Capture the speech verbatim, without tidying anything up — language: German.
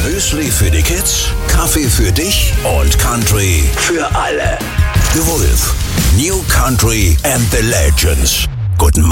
Müsli für die Kids, Kaffee für dich und Country für alle. The Wolf. New Country and the Legends.